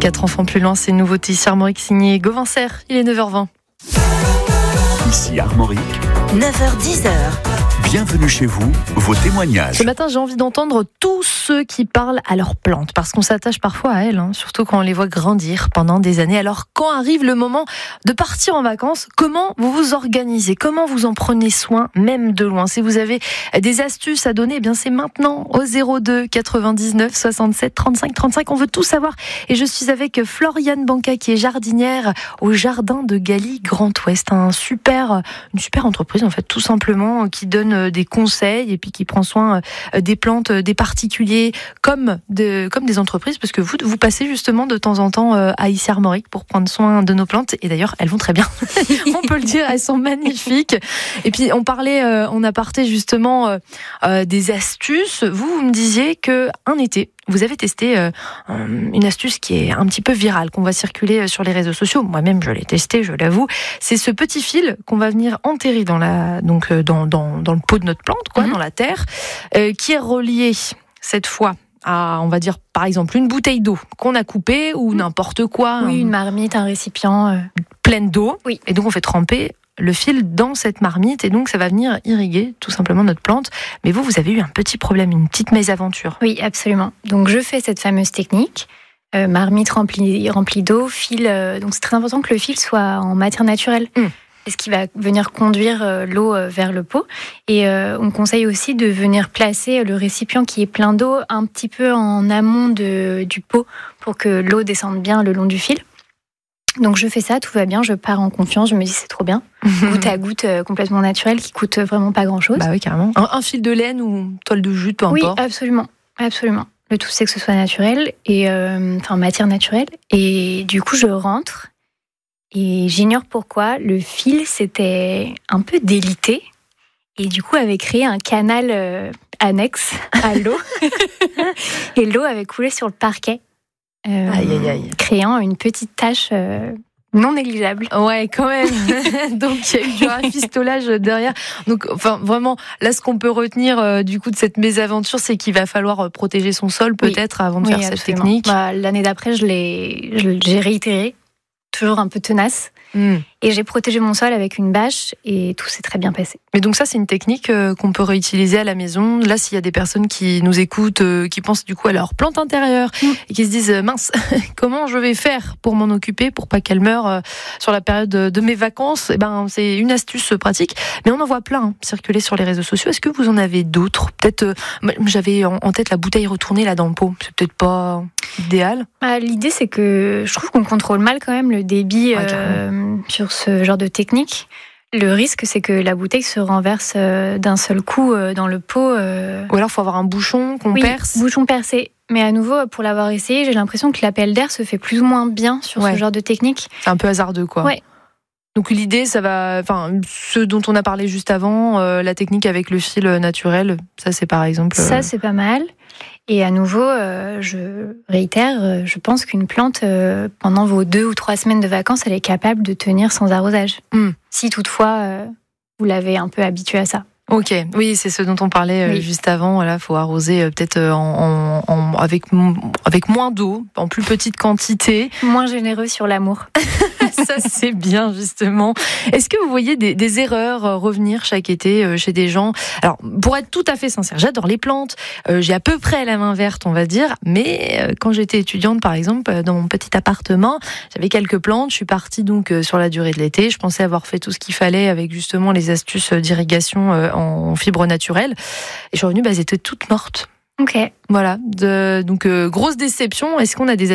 4 enfants plus loin, c'est une nouveauté ici Armorique signé Gauvincer. Il est 9h20. Ici Armorique, 9h-10h. bienvenue chez vous, vos témoignages. Ce matin, j'ai envie d'entendre tous ceux qui parlent à leurs plantes, parce qu'on s'attache parfois à elles, surtout quand on les voit grandir pendant des années. Alors, quand arrive le moment de partir en vacances, comment vous vous organisez? Comment vous en prenez soin, même de loin? Si vous avez des astuces à donner, eh bien c'est maintenant au 02 99 67 35 35. On veut tout savoir. Et je suis avec Floriane Banca, qui est jardinière au Jardin de Galie Grand Ouest. Une super entreprise, en fait, tout simplement, qui donne des conseils et puis qui prend soin des plantes des particuliers comme des entreprises, parce que vous passez justement de temps en temps à ici Armorique pour prendre soin de nos plantes, et d'ailleurs elles vont très bien. On peut le dire, elles sont magnifiques. Et puis on parlait en aparté justement des astuces. Vous me disiez que un été vous avez testé une astuce qui est un petit peu virale, qu'on va circuler sur les réseaux sociaux. Moi-même, je l'ai testé, je l'avoue. C'est ce petit fil qu'on va venir enterrer dans le pot de notre plante, dans la terre, qui est relié cette fois à, on va dire, par exemple, une bouteille d'eau qu'on a coupée ou n'importe quoi. Oui, une marmite, un récipient. Pleine d'eau. Oui. Et donc, on fait tremper le fil dans cette marmite, et donc ça va venir irriguer tout simplement notre plante. Mais vous avez eu un petit problème, une petite mésaventure. Oui, absolument. Donc je fais cette fameuse technique, marmite remplie d'eau, fil. Donc c'est très important que le fil soit en matière naturelle. C'est ce qui va venir conduire l'eau vers le pot. Et on conseille aussi de venir placer le récipient qui est plein d'eau un petit peu en amont du pot pour que l'eau descende bien le long du fil. Donc je fais ça, tout va bien, je pars en confiance, je me dis c'est trop bien. Goutte à goutte, complètement naturel, qui coûte vraiment pas grand-chose. Bah oui, carrément. Un fil de laine ou toile de jute, peu importe. Oui, absolument. Le tout, c'est que ce soit naturel, et matière naturelle. Et du coup, je rentre, et j'ignore pourquoi, le fil s'était un peu délité, et du coup, avait créé un canal annexe à l'eau. Et l'eau avait coulé sur le parquet. Créant une petite tache non négligeable. Ouais, quand même. Donc il y a eu du rafistolage derrière. Donc vraiment, là, ce qu'on peut retenir du coup de cette mésaventure, c'est qu'il va falloir protéger son sol peut-être avant de faire cette technique. L'année d'après, j'ai réitéré, toujours un peu tenace. Et j'ai protégé mon sol avec une bâche, et tout s'est très bien passé. Mais donc ça, c'est une technique qu'on peut réutiliser à la maison. Là, s'il y a des personnes qui nous écoutent, qui pensent du coup à leur plante intérieure et qui se disent mince, comment je vais faire pour m'en occuper, pour pas qu'elle meure sur la période de mes vacances, c'est une astuce pratique. Mais on en voit plein circuler sur les réseaux sociaux. Est-ce que vous en avez d'autres? Peut-être, j'avais en tête la bouteille retournée là dans le pot. C'est peut-être pas idéal. L'idée, c'est que je trouve qu'on contrôle mal quand même le débit sur ce genre de technique. Le risque, c'est que la bouteille se renverse d'un seul coup dans le pot. Ou alors, il faut avoir un bouchon qu'on perce. Bouchon percé. Mais à nouveau, pour l'avoir essayé, j'ai l'impression que l'appel d'air se fait plus ou moins bien sur ce genre de technique. C'est un peu hasardeux, quoi. Ouais. Donc l'idée, ce dont on a parlé juste avant, la technique avec le fil naturel, ça c'est par exemple... Ça c'est pas mal. Et à nouveau, je réitère, je pense qu'une plante, pendant vos 2 ou 3 semaines de vacances, elle est capable de tenir sans arrosage. Si toutefois, vous l'avez un peu habituée à ça. Ok, oui, c'est ce dont on parlait juste avant. Voilà, faut arroser peut-être avec moins d'eau, en plus petite quantité. Moins généreux sur l'amour. Ça, c'est bien, justement. Est-ce que vous voyez des erreurs revenir chaque été chez des gens? Alors, pour être tout à fait sincère, j'adore les plantes. J'ai à peu près la main verte, on va dire. Mais quand j'étais étudiante, par exemple, dans mon petit appartement, j'avais quelques plantes. Je suis partie donc sur la durée de l'été. Je pensais avoir fait tout ce qu'il fallait avec justement les astuces d'irrigation en fibres naturelles. Et je suis revenue, elles étaient toutes mortes. Ok. Voilà. Donc, grosse déception. Est-ce qu'on a des